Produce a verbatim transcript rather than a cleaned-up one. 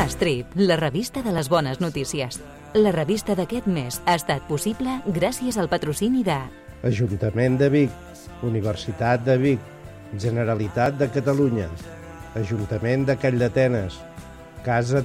Estrip, la revista de les bones notícies. La revista d'aquest mes ha estat possible gràcies al patrocini de Ajuntament de Vic, Universitat de Vic, Generalitat de Catalunya, Ajuntament de Calldetenes, Casa